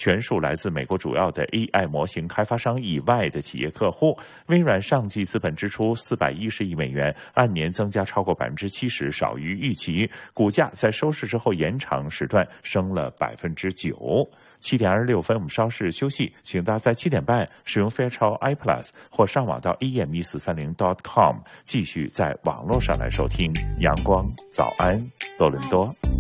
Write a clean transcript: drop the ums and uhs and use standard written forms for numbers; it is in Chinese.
全数来自美国主要的 AI 模型开发商以外的企业客户。微软上季资本支出410亿美元，按年增加超过70%，少于预期。股价在收市之后延长时段升了9%。7点26分，我们稍事休息，请大家在7点半使用飞超 iPlus 或上网到 am1430.com 继续在网络上来收听阳光早安多伦多。